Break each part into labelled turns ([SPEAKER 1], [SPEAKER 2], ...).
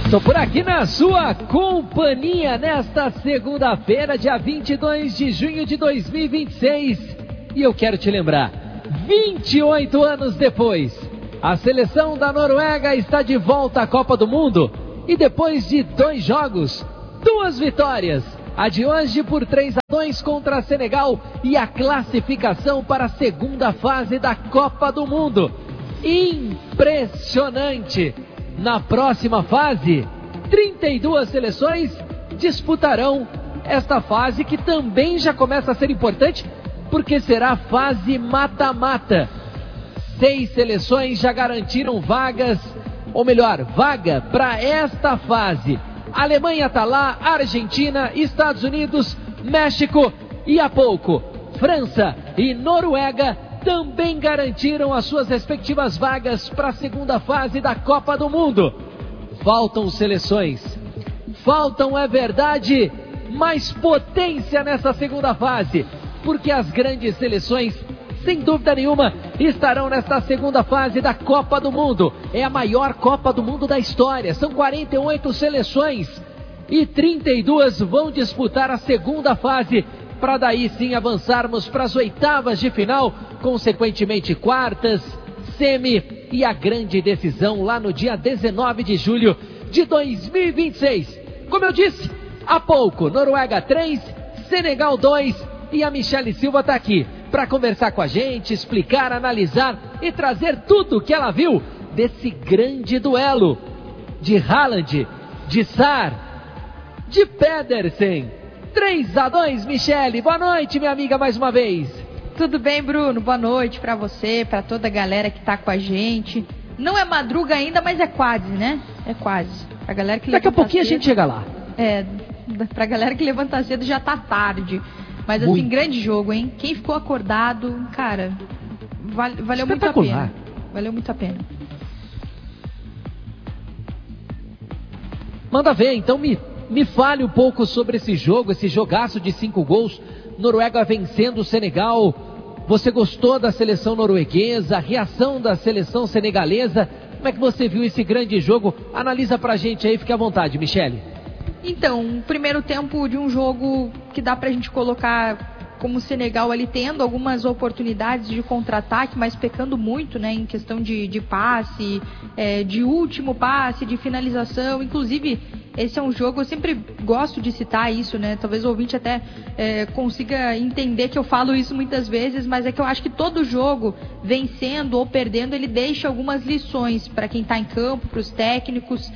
[SPEAKER 1] Tô por aqui na sua companhia nesta segunda-feira, dia 22 de junho de 2026. E eu quero te lembrar, 28 anos depois, a seleção da Noruega está de volta à Copa do Mundo. E depois de 2 jogos, 2 vitórias, a de hoje por 3-2 contra Senegal e a classificação para a segunda fase da Copa do Mundo. Impressionante! Na próxima fase, 32 seleções disputarão esta fase, que também já começa a ser importante, porque será fase mata-mata. 6 seleções já garantiram vaga para esta fase. A Alemanha está lá, Argentina, Estados Unidos, México e há pouco, França e Noruega também garantiram as suas respectivas vagas para a segunda fase da Copa do Mundo. Faltam seleções, é verdade, mais potência nessa segunda fase, porque as grandes seleções, sem dúvida nenhuma, estarão nesta segunda fase da Copa do Mundo. É a maior Copa do Mundo da história, são 48 seleções e 32 vão disputar a segunda fase, para daí sim avançarmos para as oitavas de final, consequentemente quartas, semi e a grande decisão lá no dia 19 de julho de 2026. Como eu disse há pouco, Noruega 3, Senegal 2 e a Michele Silva está aqui para conversar com a gente, explicar, analisar e trazer tudo o que ela viu desse grande duelo de Haaland, de Sarr, de Pedersen. 3-2, Michele. Boa noite, minha amiga, mais uma vez.
[SPEAKER 2] Tudo bem, Bruno? Boa noite para você, para toda a galera que tá com a gente. Não é madruga ainda, mas é quase, né? É quase. Pra galera que
[SPEAKER 1] daqui a pouquinho cedo, a gente chega lá.
[SPEAKER 2] Pra galera que levanta cedo já tá tarde. Mas assim, grande jogo, hein? Quem ficou acordado, cara, valeu muito a pena. Valeu muito a pena.
[SPEAKER 1] Manda ver, então me fale um pouco sobre esse jogo, esse jogaço de 5 gols, Noruega vencendo o Senegal. Você gostou da seleção norueguesa, a reação da seleção senegalesa? Como é que você viu esse grande jogo? Analisa pra gente aí, fique à vontade, Michele.
[SPEAKER 2] Então, o primeiro tempo de um jogo que dá pra gente colocar como o Senegal ali tendo algumas oportunidades de contra-ataque, mas pecando muito, né, em questão de passe, de último passe, de finalização. Inclusive, esse é um jogo, eu sempre gosto de citar isso, né, talvez o ouvinte até consiga entender que eu falo isso muitas vezes, mas é que eu acho que todo jogo, vencendo ou perdendo, ele deixa algumas lições para quem está em campo, para os técnicos,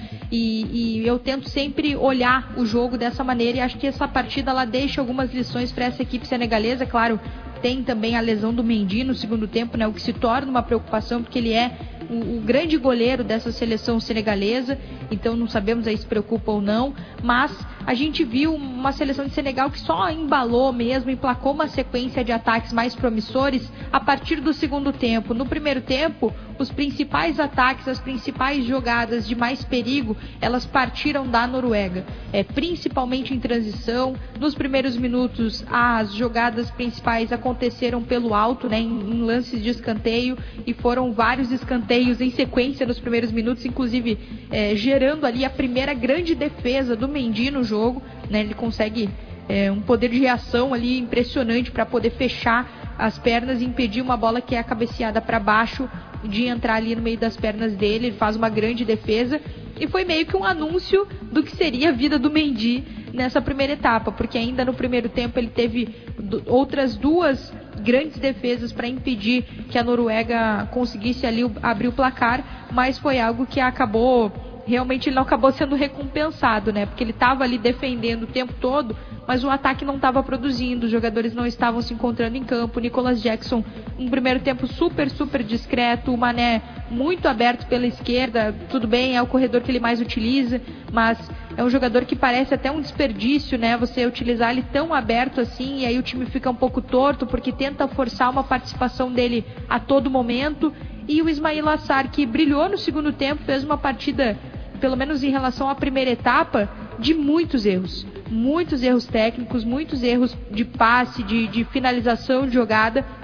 [SPEAKER 2] e eu tento sempre olhar o jogo dessa maneira, e acho que essa partida ela deixa algumas lições para essa equipe senegalesa. Claro, tem também a lesão do Mendy no segundo tempo, né, o que se torna uma preocupação, porque ele é o grande goleiro dessa seleção senegalesa, então não sabemos aí se preocupa ou não, mas a gente viu uma seleção de Senegal que só embalou mesmo, emplacou uma sequência de ataques mais promissores a partir do segundo tempo. No primeiro tempo, os principais ataques, as principais jogadas de mais perigo, elas partiram da Noruega, principalmente em transição. Nos primeiros minutos, as jogadas principais aconteceram pelo alto, né, em lances de escanteio, e foram vários escanteios em sequência nos primeiros minutos, inclusive gerando ali a primeira grande defesa do Mendy no jogo, né, ele consegue um poder de reação ali impressionante para poder fechar as pernas e impedir uma bola que é cabeceada para baixo de entrar ali no meio das pernas dele. Ele faz uma grande defesa e foi meio que um anúncio do que seria a vida do Mendy nessa primeira etapa, porque ainda no primeiro tempo ele teve outras 2 grandes defesas para impedir que a Noruega conseguisse ali abrir o placar, mas foi algo que realmente ele não acabou sendo recompensado, né? Porque ele estava ali defendendo o tempo todo, mas o ataque não estava produzindo, os jogadores não estavam se encontrando em campo. Nicolas Jackson, um primeiro tempo super discreto, o Mané muito aberto pela esquerda, tudo bem, é o corredor que ele mais utiliza, mas é um jogador que parece até um desperdício, né? Você utilizar ele tão aberto assim, e aí o time fica um pouco torto, porque tenta forçar uma participação dele a todo momento. E o Ismaila Sarr, que brilhou no segundo tempo, fez uma partida, pelo menos em relação à primeira etapa, de muitos erros técnicos, muitos erros de passe, de finalização de jogada.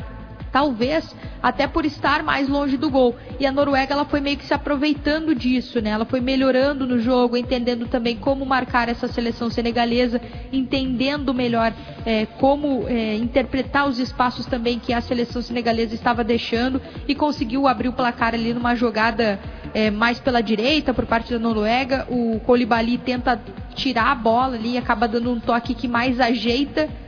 [SPEAKER 2] talvez até por estar mais longe do gol. E a Noruega, ela foi meio que se aproveitando disso, né? Ela foi melhorando no jogo, entendendo também como marcar essa seleção senegalesa, entendendo melhor como interpretar os espaços também que a seleção senegalesa estava deixando, e conseguiu abrir o placar ali numa jogada mais pela direita por parte da Noruega. O Koulibaly tenta tirar a bola ali, acaba dando um toque que mais ajeita